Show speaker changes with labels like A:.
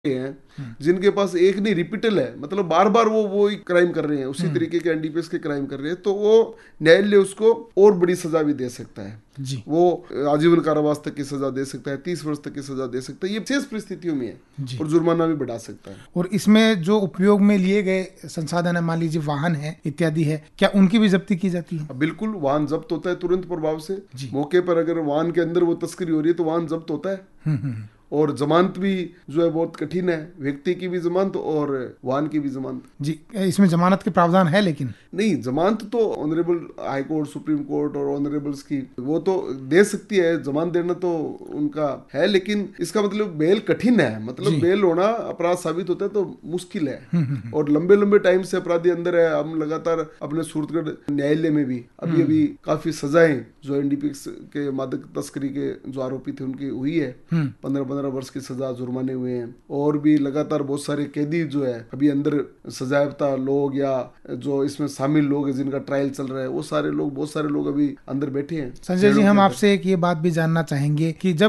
A: हैं जिनके पास एक नहीं रिपीटल है, मतलब बार बार वो ही क्राइम कर रहे हैं, उसी तरीके के एनडीपीएस के क्राइम कर रहे हैं, तो वो न्यायालय उसको और बड़ी सजा भी दे सकता है।
B: जी
A: वो आजीवन कारावास तक की सजा दे सकता है, 30 वर्ष तक की सजा दे सकता है, ये विशेष परिस्थितियों में है।
B: जी।
A: और जुर्माना भी बढ़ा सकता है।
B: और इसमें जो उपयोग में लिए गए संसाधन है, मान लीजिए वाहन है इत्यादि है, क्या उनकी भी जब्ती की जाती है?
A: बिल्कुल, वाहन जब्त होता है तुरंत प्रभाव से।
B: जी।
A: मौके पर अगर वाहन के अंदर वो तस्करी हो रही है तो वाहन जब्त होता है। और जमानत भी जो है बहुत कठिन है, व्यक्ति की भी जमानत और वाहन की भी जमानत।
B: जी, इसमें जमानत के प्रावधान है, लेकिन
A: नहीं, जमानत तो honourable high court, supreme court और ऑनरेबल्स की वो तो दे सकती है, जमानत देना तो उनका है, लेकिन इसका मतलब बेल कठिन है, मतलब बेल होना अपराध साबित होता है तो मुश्किल है। और लंबे लंबे टाइम से अपराधी अंदर है। हम लगातार अपने सूरतगढ़ न्यायालय में भी अभी काफी सजाएं जो एनडीपीएस के मादक तस्करी के जो आरोपी थे उनकी हुई है। 15-15 वर्ष की सजा, जुर्माने हुए हैं। और भी लगातार बहुत सारे कैदी जो है अभी अंदर, सजायाफ्ता लोग या जो इसमें शामिल लोग हैं जिनका ट्रायल चल रहा है, वो सारे लोग, बहुत सारे लोग अभी अंदर बैठे हैं।
B: संजय जी, हम आपसे एक ये बात भी जानना चाहेंगे कि जब